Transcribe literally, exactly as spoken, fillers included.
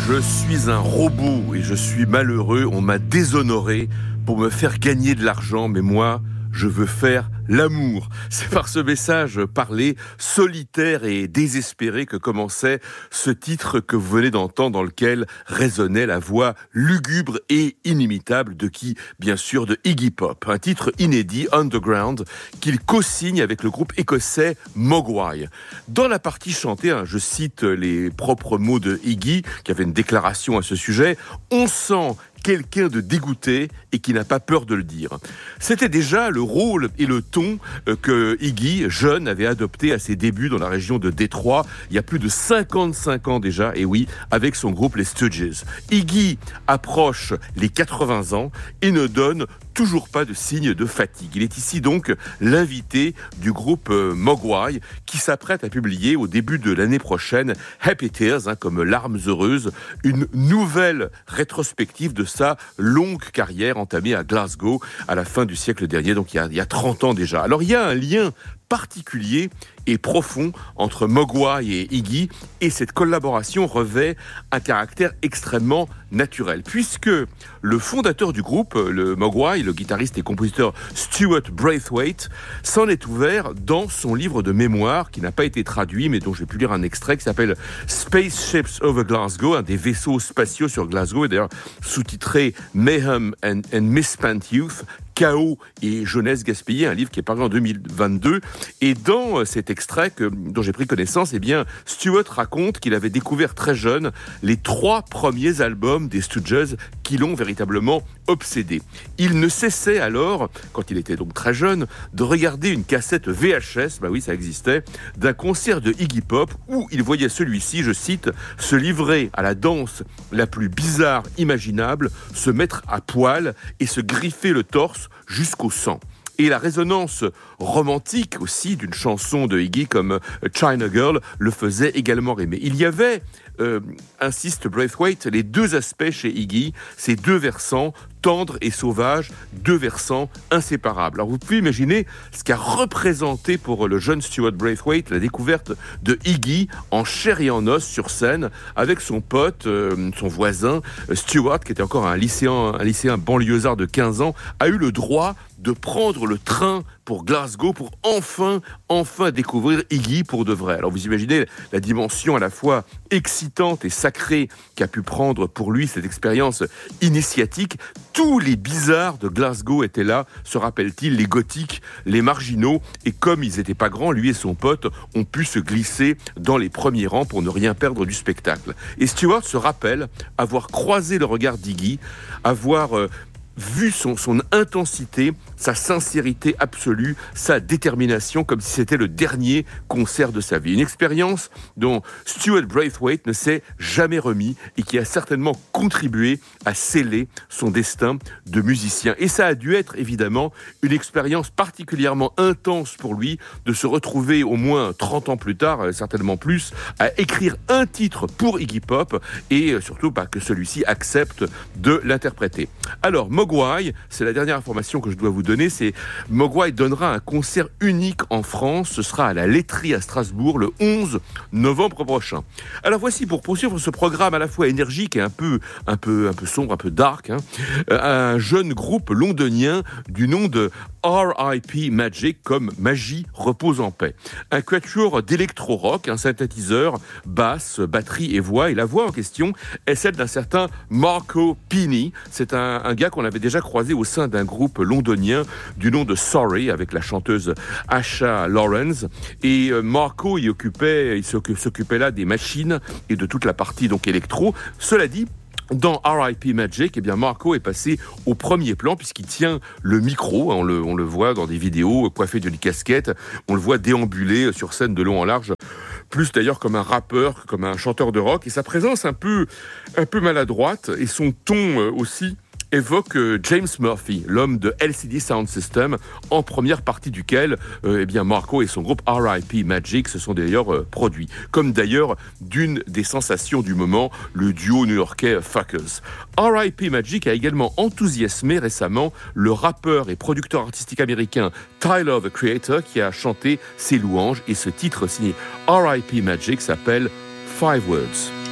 Je suis un robot et je suis malheureux, on m'a déshonoré pour me faire gagner de l'argent, mais moi, je veux faire l'amour. C'est par ce message parlé, solitaire et désespéré que commençait ce titre que vous venez d'entendre, dans lequel résonnait la voix lugubre et inimitable de qui? Bien sûr, de Iggy Pop. Un titre inédit, Underground, qu'il co-signe avec le groupe écossais Mogwai. Dans la partie chantée, hein, je cite les propres mots de Iggy, qui avait une déclaration à ce sujet, on sent quelqu'un de dégoûté et qui n'a pas peur de le dire. C'était déjà le rôle et le ton que Iggy, jeune, avait adopté à ses débuts dans la région de Détroit, il y a plus de cinquante-cinq ans déjà, et oui, avec son groupe les Stooges. Iggy approche les quatre-vingts ans et ne donne toujours pas de signe de fatigue. Il est ici donc l'invité du groupe Mogwai qui s'apprête à publier au début de l'année prochaine Happy Tears, hein, comme larmes heureuses, une nouvelle rétrospective de sa longue carrière entamée à Glasgow à la fin du siècle dernier, donc il y a, il y a trente ans déjà. Alors il y a un lien particulier et profond entre Mogwai et Iggy, et cette collaboration revêt un caractère extrêmement naturel, puisque le fondateur du groupe, le Mogwai, le guitariste et compositeur Stuart Braithwaite, s'en est ouvert dans son livre de mémoires, qui n'a pas été traduit, mais dont j'ai pu lire un extrait, qui s'appelle Spaceships over Glasgow, un des vaisseaux spatiaux sur Glasgow, et d'ailleurs sous-titré Mayhem and, and Misspent Youth, Chaos et jeunesse gaspillée, un livre qui est paru en deux mille vingt-deux. Et dans cet extrait que, dont j'ai pris connaissance, eh bien, Stuart raconte qu'il avait découvert très jeune les trois premiers albums des Stooges qui l'ont véritablement obsédé. Il ne cessait alors, quand il était donc très jeune, de regarder une cassette V H S, bah oui, ça existait, d'un concert de Iggy Pop où il voyait celui-ci, je cite, se livrer à la danse la plus bizarre imaginable, se mettre à poil et se griffer le torse jusqu'au sang. Et la résonance romantique aussi d'une chanson de Iggy comme China Girl le faisait également rêver. Il y avait, euh, insiste Braithwaite, les deux aspects chez Iggy, ces deux versants, tendres et sauvages, deux versants inséparables. Alors vous pouvez imaginer ce qu'a représenté pour le jeune Stuart Braithwaite la découverte de Iggy en chair et en os sur scène avec son pote, euh, son voisin Stuart, qui était encore un lycéen, un lycéen banlieusard de quinze ans, a eu le droit de prendre le train pour Glasgow pour enfin, enfin découvrir Iggy pour de vrai. Alors vous imaginez la dimension à la fois excitante et sacrée qu'a pu prendre pour lui cette expérience initiatique. Tous les bizarres de Glasgow étaient là, se rappelle-t-il, les gothiques, les marginaux, et comme ils n'étaient pas grands, lui et son pote ont pu se glisser dans les premiers rangs pour ne rien perdre du spectacle. Et Stuart se rappelle avoir croisé le regard d'Iggy, avoir euh, vu son, son intensité, sa sincérité absolue, sa détermination, comme si c'était le dernier concert de sa vie. Une expérience dont Stuart Braithwaite ne s'est jamais remis et qui a certainement contribué à sceller son destin de musicien. Et ça a dû être évidemment une expérience particulièrement intense pour lui de se retrouver au moins trente ans plus tard, certainement plus, à écrire un titre pour Iggy Pop et surtout bah, que celui-ci accepte de l'interpréter. Alors, Mogwai, c'est la dernière information que je dois vous donner, c'est Mogwai donnera un concert unique en France, ce sera à la Laiterie à Strasbourg le onze novembre prochain. Alors voici, pour poursuivre ce programme à la fois énergique et un peu, un peu, un peu sombre, un peu dark, hein, un jeune groupe londonien du nom de R I P Magic, comme Magie repose en paix. Un quatuor d'électro-rock, un synthétiseur, basse, batterie et voix. Et la voix en question est celle d'un certain Marco Pini. C'est un, un gars qu'on avait déjà croisé au sein d'un groupe londonien du nom de Sorry, avec la chanteuse Asha Lawrence. Et Marco y occupait, il s'occupait là des machines et de toute la partie donc électro. Cela dit, dans R I P Magic, eh bien Marco est passé au premier plan puisqu'il tient le micro. On le, on le voit dans des vidéos, coiffé d'une casquette. On le voit déambuler sur scène de long en large, plus d'ailleurs comme un rappeur que comme un chanteur de rock. Et sa présence un peu, un peu maladroite et son ton aussi évoque James Murphy, l'homme de L C D Sound System, en première partie duquel euh, eh bien Marco et son groupe R I P Magic se sont d'ailleurs euh, produits. Comme d'ailleurs d'une des sensations du moment, le duo new-yorkais Fuckers. R I P Magic a également enthousiasmé récemment le rappeur et producteur artistique américain Tyler, the Creator, qui a chanté ses louanges, et ce titre signé R I P Magic s'appelle Five Words.